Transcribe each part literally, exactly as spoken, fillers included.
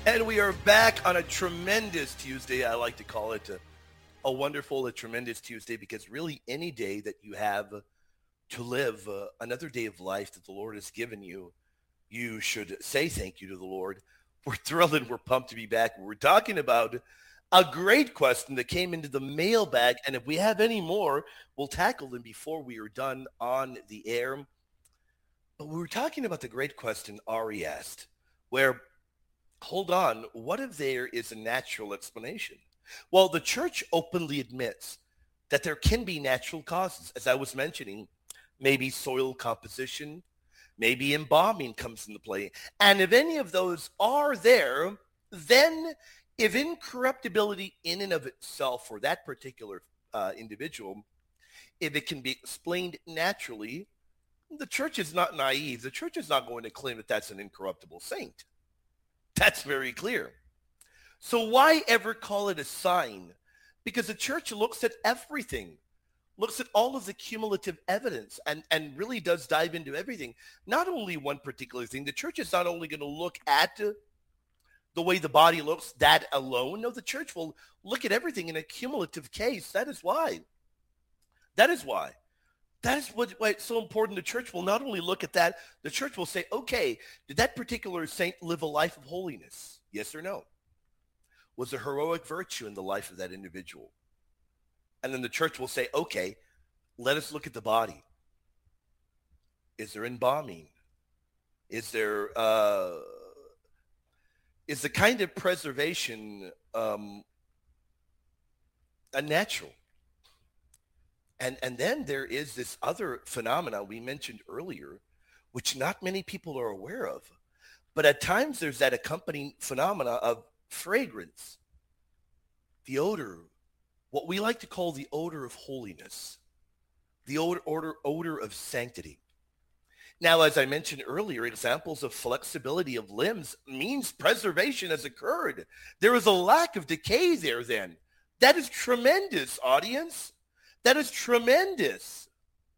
And we are back on a tremendous Tuesday. I like to call it a, a wonderful, a tremendous Tuesday, because really any day that you have to live uh, another day of life that the Lord has given you, you should say thank you to the Lord. We're thrilled and we're pumped to be back. We're talking about a great question that came into the mailbag, and if we have any more, we'll tackle them before we are done on the air. But we were talking about the great question Ari asked, where, hold on, what if there is a natural explanation? Well, the church openly admits that there can be natural causes. As I was mentioning, maybe soil composition, maybe embalming comes into play. And if any of those are there, then if incorruptibility in and of itself for that particular uh, individual, if it can be explained naturally, the church is not naive. The church is not going to claim that that's an incorruptible saint. That's very clear. So why ever call it a sign? Because the church looks at everything, looks at all of the cumulative evidence, and, and really does dive into everything. Not only one particular thing. The church is not only going to look at the way the body looks, that alone. No, the church will look at everything in a cumulative case. That is why. That is why. That is what, why it's so important. The church will not only look at that, the church will say, okay, did that particular saint live a life of holiness? Yes or no? Was there heroic virtue in the life of that individual? And then the church will say, okay, let us look at the body. Is there embalming? Is there, uh, is the kind of preservation um, a natural? And and then there is this other phenomena we mentioned earlier, which not many people are aware of. But at times there's that accompanying phenomena of fragrance, the odor, what we like to call the odor of holiness, the odor, odor, odor of sanctity. Now, as I mentioned earlier, examples of flexibility of limbs means preservation has occurred. There is a lack of decay there then. That is tremendous, audience. That is tremendous.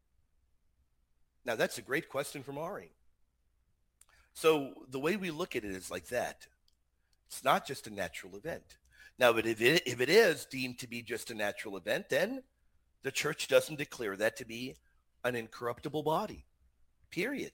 Now, that's a great question from Ari. So the way we look at it is like that. It's not just a natural event. Now, but if it, if it is deemed to be just a natural event, then the church doesn't declare that to be an incorruptible body. Period.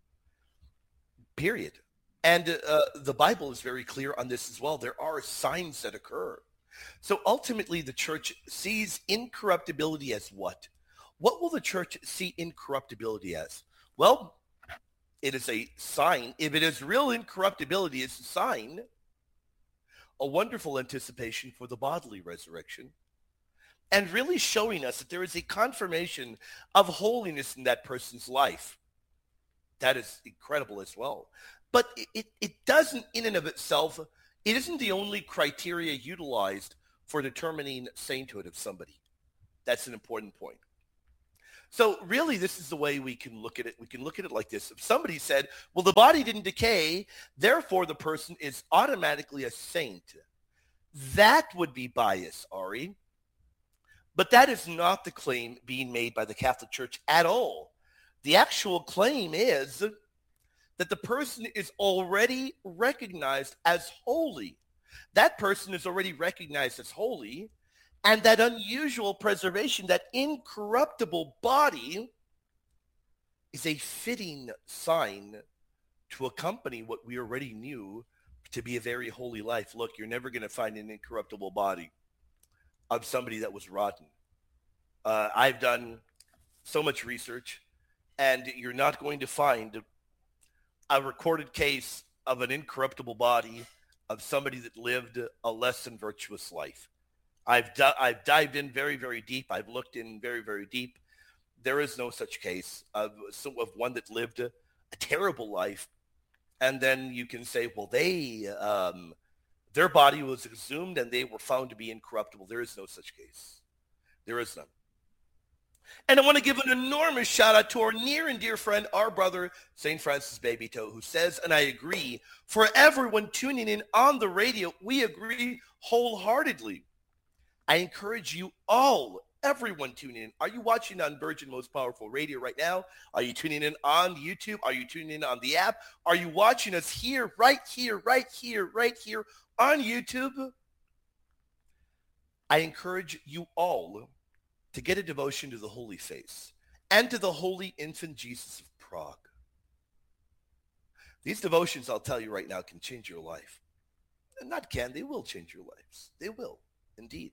Period. And uh, the Bible is very clear on this as well. There are signs that occur. So ultimately, the church sees incorruptibility as what? What will the church see incorruptibility as? Well, it is a sign. If it is real incorruptibility, it's a sign, a wonderful anticipation for the bodily resurrection, and really showing us that there is a confirmation of holiness in that person's life. That is incredible as well. But it, it, it doesn't in and of itself, it isn't the only criteria utilized for determining sainthood of somebody. That's an important point. So really, this is the way we can look at it. We can look at it like this. If somebody said, well, the body didn't decay, therefore the person is automatically a saint, that would be bias, Ari. But that is not the claim being made by the Catholic Church at all. The actual claim is that the person is already recognized as holy. That person is already recognized as holy, and that unusual preservation, that incorruptible body, is a fitting sign to accompany what we already knew to be a very holy life. Look, you're never going to find an incorruptible body of somebody that was rotten. Uh, I've done so much research, and you're not going to find a recorded case of an incorruptible body of somebody that lived a less than virtuous life. I've di- I've dived in very, very deep. I've looked in very, very deep. There is no such case of, of one that lived a, a terrible life. And then you can say, well, they, um, their body was exhumed and they were found to be incorruptible. There is no such case. There is none. And I want to give an enormous shout out to our near and dear friend, our brother, Saint Francis Babytoe, who says, and I agree, for everyone tuning in on the radio, we agree wholeheartedly. I encourage you all Everyone tuning in. Are you watching on Virgin Most Powerful Radio right now? Are you tuning in on YouTube? Are you tuning in on the app? Are you watching us here, right here, right here, right here on YouTube? I encourage you all to get a devotion to the Holy Face and to the Holy Infant Jesus of Prague. These devotions, I'll tell you right now, can change your life. And not can, they will change your lives. They will, indeed.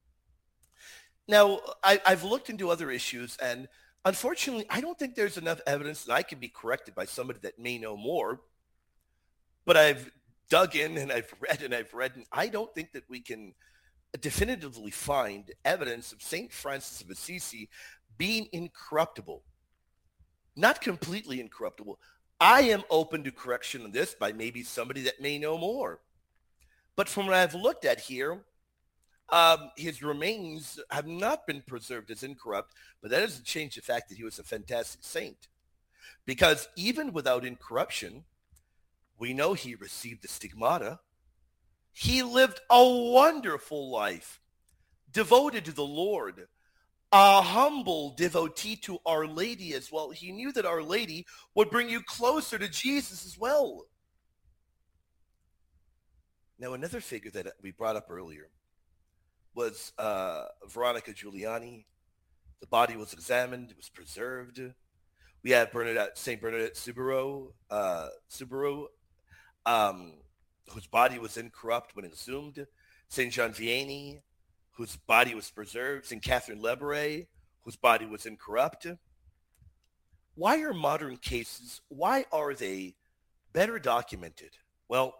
Now, I, I've looked into other issues, and unfortunately, I don't think there's enough evidence, and I can be corrected by somebody that may know more, but I've dug in and I've read and I've read, and I don't think that we can definitively find evidence of Saint Francis of Assisi being incorruptible. Not completely incorruptible. I am open to correction on this by maybe somebody that may know more. But from what I've looked at here, um, his remains have not been preserved as incorrupt, but that doesn't change the fact that he was a fantastic saint. Because even without incorruption, we know he received the stigmata. He lived a wonderful life, devoted to the Lord, a humble devotee to Our Lady as well. He knew that Our Lady would bring you closer to Jesus as well. Now, another figure that we brought up earlier was uh, Veronica Giuliani. The body was examined, it was preserved. We have Bernadette, Saint Bernadette Soubirous, uh, Soubirous, um, whose body was incorrupt when exhumed. Saint Jean Vianney, whose body was preserved. Saint Catherine Lebray, whose body was incorrupt. Why are modern cases, why are they better documented? Well,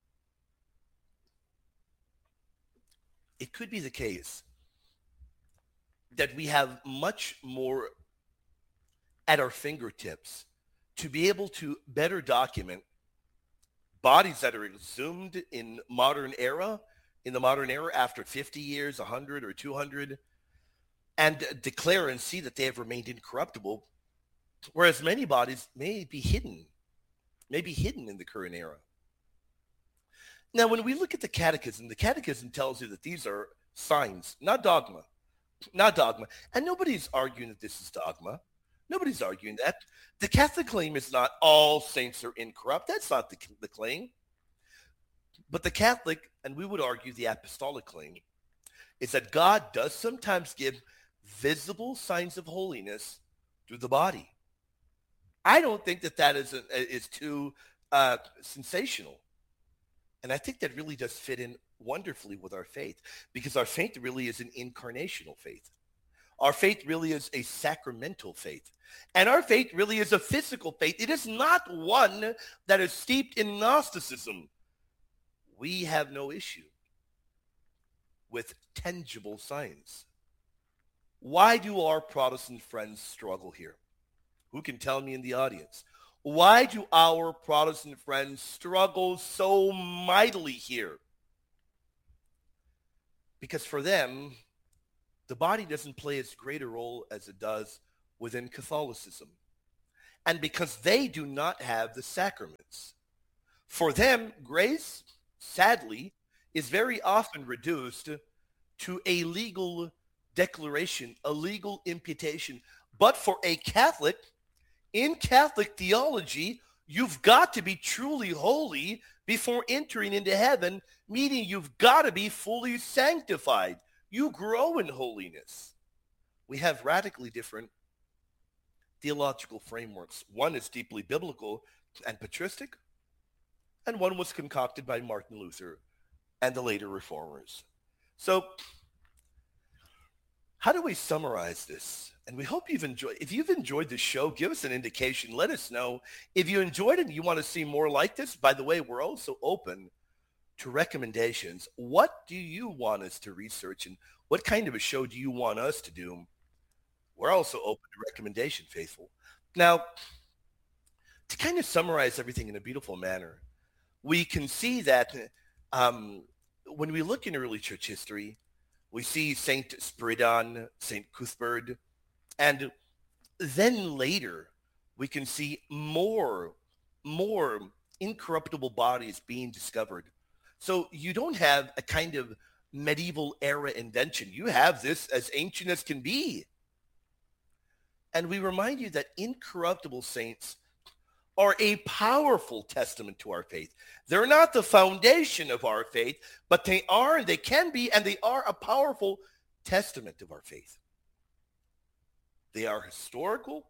it could be the case that we have much more at our fingertips to be able to better document bodies that are exhumed in modern era, in the modern era after fifty years, one hundred or two hundred, and declare and see that they have remained incorruptible, whereas many bodies may be hidden, may be hidden in the current era. Now, when we look at the Catechism, the Catechism tells you that these are signs, not dogma, not dogma. And nobody's arguing that this is dogma. Nobody's arguing that. The Catholic claim is not all saints are incorrupt. That's not the, the claim. But the Catholic, and we would argue the apostolic claim, is that God does sometimes give visible signs of holiness through the body. I don't think that that is, a, is too uh, sensational. And I think that really does fit in wonderfully with our faith, because our faith really is an incarnational faith. Our faith really is a sacramental faith. And our faith really is a physical faith. It is not one that is steeped in Gnosticism. We have no issue with tangible signs. Why do our Protestant friends struggle here? Who can tell me in the audience? Why do our Protestant friends struggle so mightily here? Because for them, the body doesn't play as great a role as it does within Catholicism. And because they do not have the sacraments. For them, grace, sadly, is very often reduced to a legal declaration, a legal imputation. But for a Catholic, in Catholic theology, you've got to be truly holy before entering into heaven, meaning you've got to be fully sanctified. You grow in holiness. We have radically different theological frameworks. One is deeply biblical and patristic, and one was concocted by Martin Luther and the later reformers. So, how do we summarize this? And we hope you've enjoyed. If you've enjoyed this show, give us an indication. Let us know. If you enjoyed it and you want to see more like this, by the way, we're also open to recommendations. What do you want us to research, and what kind of a show do you want us to do? We're also open to recommendation, faithful. Now, to kind of summarize everything in a beautiful manner, we can see that um, when we look in early church history, we see Saint Spiridon, Saint Cuthbert, and then later we can see more, more incorruptible bodies being discovered. So you don't have a kind of medieval era invention. You have this as ancient as can be. And we remind you that incorruptible saints are a powerful testament to our faith. They're not the foundation of our faith, but they are, and they can be, and they are a powerful testament of our faith. They are historical,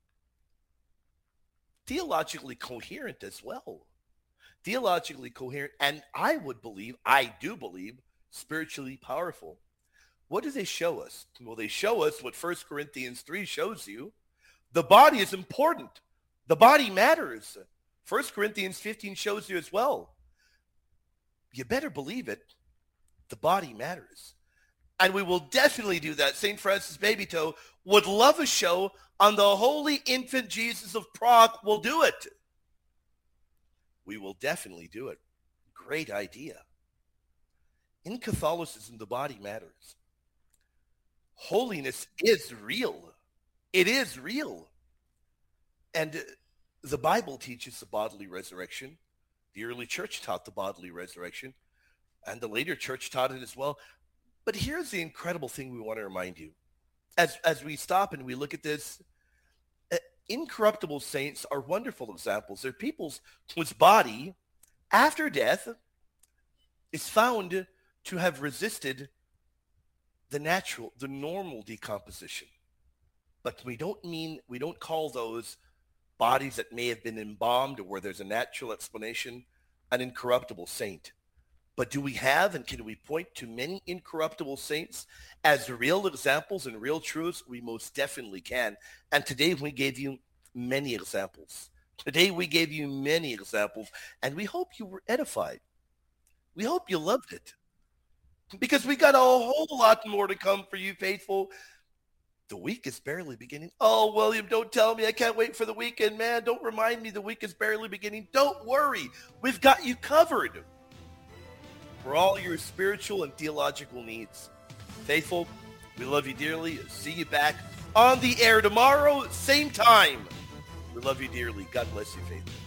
theologically coherent as well. Theologically coherent, and I would believe, I do believe, spiritually powerful. What do they show us? Well, they show us what First Corinthians three shows you. The body is important. The body matters. First Corinthians fifteen shows you as well. You better believe it. The body matters. And we will definitely do that. Saint Francis Babytoe would love a show on the Holy Infant Jesus of Prague. We'll do it. We will definitely do it. Great idea. In Catholicism, the body matters. Holiness is real. It is real. And the Bible teaches the bodily resurrection. The early church taught the bodily resurrection, and the later church taught it as well. But here's the incredible thing we want to remind you. As, as we stop and we look at this, uh, incorruptible saints are wonderful examples. They're peoples whose body, after death, is found to have resisted the natural, the normal decomposition. But we don't mean, we don't call those bodies that may have been embalmed or where there's a natural explanation an incorruptible saint. But do we have, and can we point to many incorruptible saints as real examples and real truths? We most definitely can. And today we gave you many examples. Today we gave you many examples, and we hope you were edified. We hope you loved it, because we got a whole lot more to come for you, faithful. The week is barely beginning. Oh, William, don't tell me. I can't wait for the weekend, man. Don't remind me the week is barely beginning. Don't worry. We've got you covered for all your spiritual and theological needs. Faithful, we love you dearly. See you back on the air tomorrow, same time. We love you dearly. God bless you, faithful.